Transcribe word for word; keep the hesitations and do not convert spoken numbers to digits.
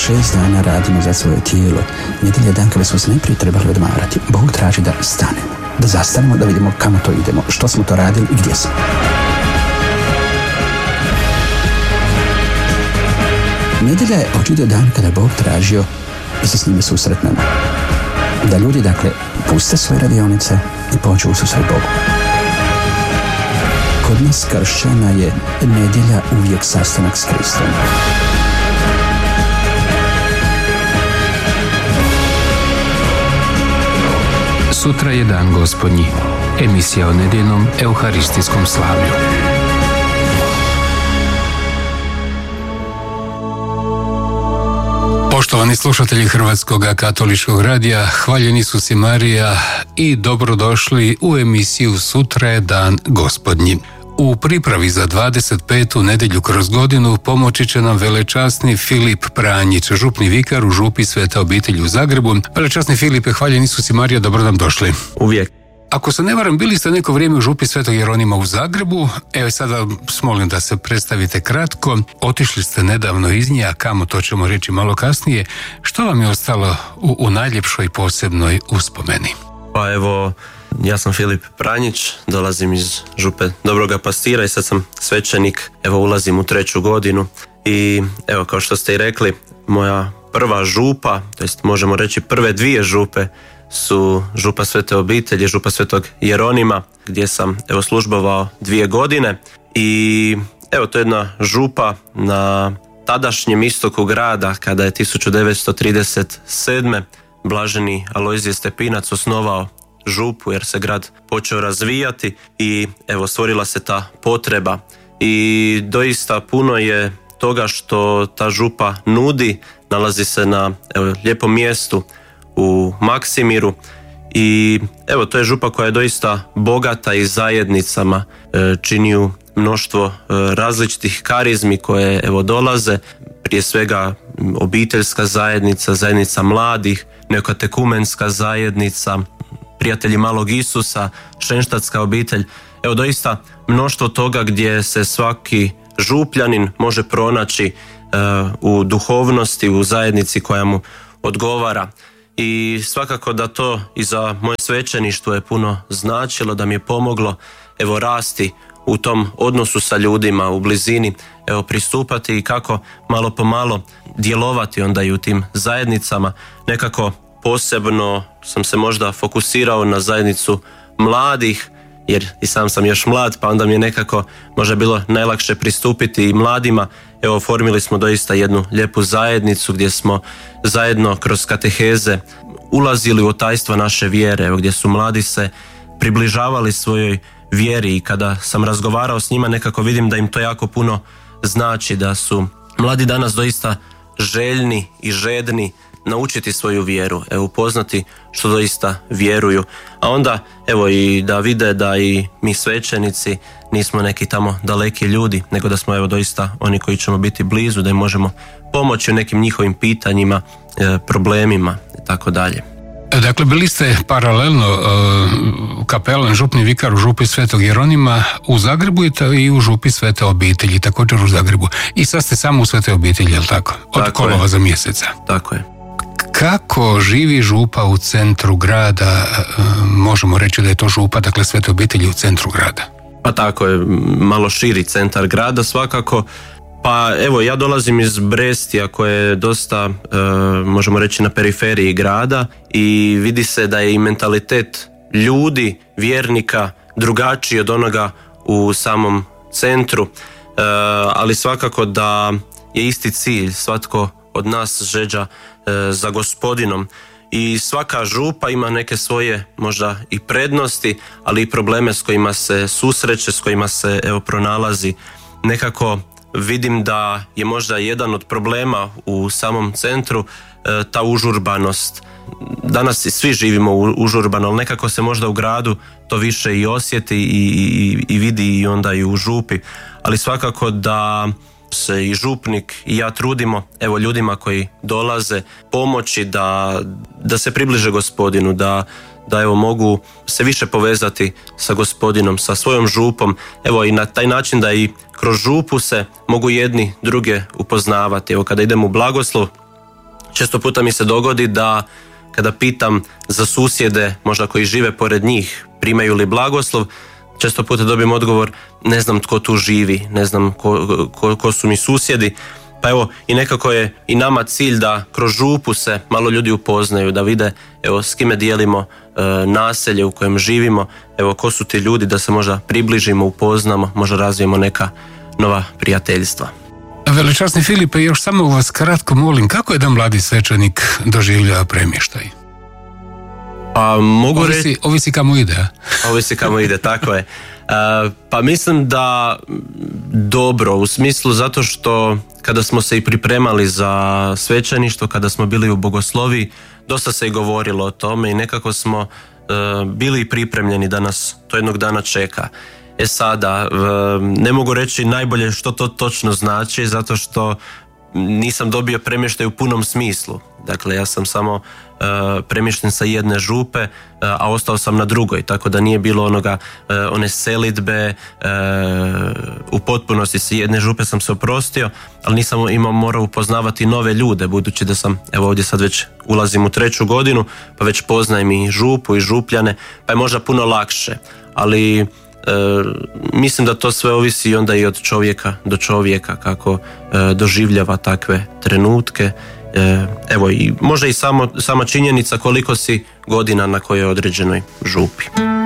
šest dana radimo za svoje tijelo. Nedjelja je dan kada smo se najprije trebali odmarati. Bog traži da stanemo, da zastanemo, da vidimo kamo to idemo, što smo to radili i gdje smo. Nedjelja je očito dan kada Bog tražio da se s njime susretnemo. Da ljudi, dakle, puste svoje radionice i pođu u susret Bogu. Kod nas kršćana je nedjelja uvijek sastanak s Kristom. Sutra je dan Gospodnji. Emisija o nedjeljnom euharistijskom slavlju. Poštovani slušatelji Hrvatskog katoličkog radija, hvaljeni su si Marija i dobrodošli u emisiju Sutra je dan Gospodnji. U pripravi za dvadeset petu nedjelju kroz godinu pomoći će nam velečasni Filip Pranjić, župni vikar u župi Svete obitelji u Zagrebu. Velečasni Filipe, hvaljeni su si Marija, dobro nam došli. Uvijek. Ako se ne varam, bili ste neko vrijeme u župi Svetog Jeronima u Zagrebu. Evo sada molim da se predstavite kratko. Otišli ste nedavno iz nje, a kamo, to ćemo reći malo kasnije. Što vam je ostalo u, u najljepšoj posebnoj uspomeni? Pa evo, ja sam Filip Pranjić, dolazim iz župe Dobroga Pastira i sad sam svećenik, evo ulazim u treću godinu i evo, kao što ste i rekli, moja prva župa, to jest možemo reći prve dvije župe, su župa Svete obitelji, župa Svetog Jeronima, gdje sam evo službovao dvije godine i evo, to je jedna župa na tadašnjem istoku grada, kada je tisuću devetsto trideset sedme blaženi Alojzije Stepinac osnovao župu, jer se grad počeo razvijati i evo stvorila se ta potreba i doista puno je toga što ta župa nudi, nalazi se na evo, lijepom mjestu u Maksimiru i evo, to je župa koja je doista bogata i zajednicama, e, čini ju mnoštvo e, različitih karizmi koje evo dolaze, prije svega obiteljska zajednica, zajednica mladih, neokatekumenska zajednica, prijatelji malog Isusa, šenštatska obitelj, evo doista mnoštvo toga gdje se svaki župljanin može pronaći e, u duhovnosti, u zajednici koja mu odgovara. I svakako da to i za moje svećeništvo je puno značilo, da mi je pomoglo evo rasti u tom odnosu sa ljudima u blizini, evo pristupati i kako malo po malo djelovati onda i u tim zajednicama. Nekako posebno sam se možda fokusirao na zajednicu mladih, jer i sam sam još mlad, pa onda mi je nekako možda bilo najlakše pristupiti i mladima. Evo, oformili smo doista jednu lijepu zajednicu gdje smo zajedno kroz kateheze ulazili u tajstva naše vjere, evo, gdje su mladi se približavali svojoj vjeri i kada sam razgovarao s njima nekako vidim da im to jako puno znači, da su mladi danas doista željni i žedni naučiti svoju vjeru, evo, upoznati što doista vjeruju, a onda evo i da vide da i mi svećenici nismo neki tamo daleki ljudi, nego da smo evo doista oni koji ćemo biti blizu, da im možemo pomoći u nekim njihovim pitanjima, e, problemima i tako dalje. Dakle, bili ste paralelno uh, kapelan, župni vikar u župi Svetog Jeronima u Zagrebu i u župi Svete obitelji, također u Zagrebu. I sad ste samo u Svete obitelji, je li tako? Od tako kolova je. Za mjeseca. Tako je. Kako živi župa u centru grada? Možemo reći da je to župa, dakle Svete obitelji u centru grada. Pa tako je, malo širi centar grada svakako. Pa evo, ja dolazim iz Brestija koje je dosta, e, možemo reći, na periferiji grada i vidi se da je i mentalitet ljudi, vjernika, drugačiji od onoga u samom centru, e, ali svakako da je isti cilj, svatko od nas žeđa e, za Gospodinom i svaka župa ima neke svoje možda i prednosti, ali i probleme s kojima se susreće, s kojima se evo pronalazi. Nekako vidim da je možda jedan od problema u samom centru e, ta užurbanost. Danas svi živimo užurbano, ali nekako se možda u gradu to više i osjeti i, i, i vidi i onda i u župi, ali svakako da se i župnik i ja trudimo evo ljudima koji dolaze pomoći da, da se približe Gospodinu, da, da evo mogu se više povezati sa Gospodinom, sa svojom župom, evo i na taj način da i kroz župu se mogu jedni druge upoznavati. Evo kada idemo u blagoslov, često puta mi se dogodi da kada pitam za susjede, možda koji žive pored njih, primaju li blagoslov, često puta dobijem odgovor, ne znam tko tu živi, ne znam ko, ko, ko su mi susjedi. Pa evo, i nekako je i nama cilj da kroz župu se malo ljudi upoznaju, da vide evo s kime dijelimo e, naselje u kojem živimo, evo ko su ti ljudi, da se možda približimo, upoznamo, možda razvijemo neka nova prijateljstva. Velečasni Filipe, još samo vas kratko molim, kako je da mladi svećenik doživljava premještaj? Pa mogu ovisi, reći... Ovisi kamo ide, a? Ovisi kamo ide, tako je. Uh, pa mislim da dobro, u smislu zato što kada smo se i pripremali za svećeništvo, kada smo bili u bogosloviji, dosta se i govorilo o tome i nekako smo uh, bili pripremljeni da nas to jednog dana čeka. E sada, uh, ne mogu reći najbolje što to točno znači, zato što nisam dobio premještaj u punom smislu. Dakle, ja sam samo uh, premješten sa jedne župe, uh, a ostao sam na drugoj, tako da nije bilo onoga, uh, one selidbe, uh, u potpunosti sa jedne župe sam se oprostio, ali nisam imao morao upoznavati nove ljude, budući da sam, evo ovdje sad već ulazim u treću godinu, pa već poznajem i župu i župljane, pa je možda puno lakše, ali E, mislim da to sve ovisi onda i od čovjeka do čovjeka, kako e, doživljava takve trenutke. E, evo i možda i samo, sama činjenica koliko si godina na kojoj određenoj župi.